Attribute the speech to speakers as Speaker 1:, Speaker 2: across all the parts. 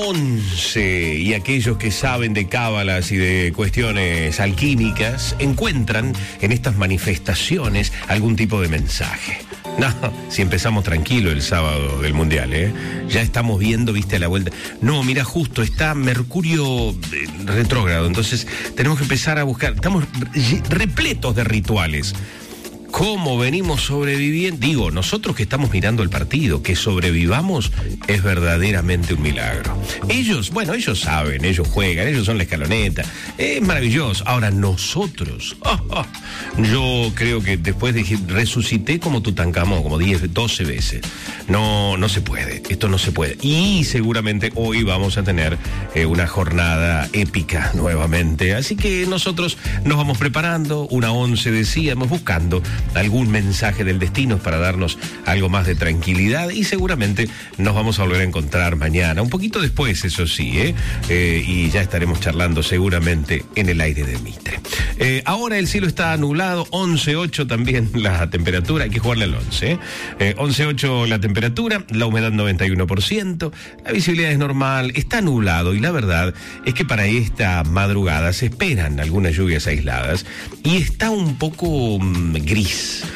Speaker 1: 11 y aquellos que saben de cábalas y de cuestiones alquímicas encuentran en estas manifestaciones algún tipo de mensaje. No, si empezamos tranquilo el sábado del Mundial, ya estamos viendo, viste, a la vuelta. No, mira, justo está Mercurio retrógrado, entonces tenemos que empezar a buscar. Estamos repletos de rituales. ¿Cómo venimos sobreviviendo? Digo, nosotros que estamos mirando el partido, que sobrevivamos es verdaderamente un milagro. Ellos saben, ellos juegan, ellos son la escaloneta. Es maravilloso. Ahora, nosotros, yo creo que después resucité como Tutankamón, como 10, 12 veces. No se puede, esto no se puede. Y seguramente hoy vamos a tener una jornada épica nuevamente. Así que nosotros nos vamos preparando, una 11 decíamos, buscando algún mensaje del destino para darnos algo más de tranquilidad y seguramente nos vamos a volver a encontrar mañana, un poquito después, eso sí, y ya estaremos charlando seguramente en el aire de Mitre. Ahora el cielo está nublado, 11.8 también la temperatura, hay que jugarle al 11, 11.8 la temperatura, la humedad 91%, la visibilidad es normal, está nublado y la verdad es que para esta madrugada se esperan algunas lluvias aisladas y está un poco gris.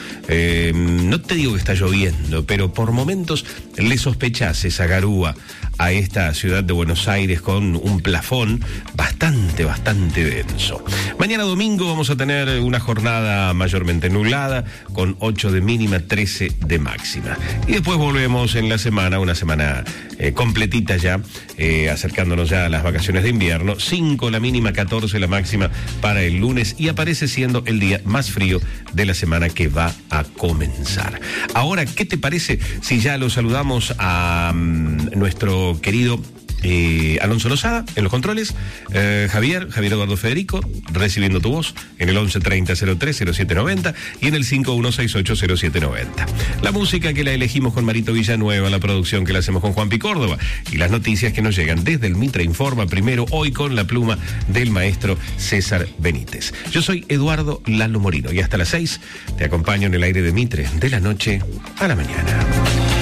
Speaker 1: No te digo que está lloviendo, pero por momentos le sospechás esa garúa a esta ciudad de Buenos Aires con un plafón bastante denso. Mañana domingo vamos a tener una jornada mayormente nublada, con 8 de mínima, 13 de máxima. Y después volvemos en la semana, una semana completita ya, acercándonos ya a las vacaciones de invierno. 5 la mínima, 14 la máxima para el lunes y aparece siendo el día más frío de la semana que va a comenzar. Ahora, ¿qué te parece si ya lo saludamos a nuestro querido Alonso Lozada en los controles, Javier Eduardo Federico recibiendo tu voz en el 1130-03-0790 y en el 5168-0790. La música que la elegimos con Marito Villanueva, la producción que la hacemos con Juanpi Córdoba y las noticias que nos llegan desde el Mitre Informa, primero hoy con la pluma del maestro César Benítez. Yo soy Eduardo Lalo Morino y hasta las 6 te acompaño en el aire de Mitre de la noche a la mañana.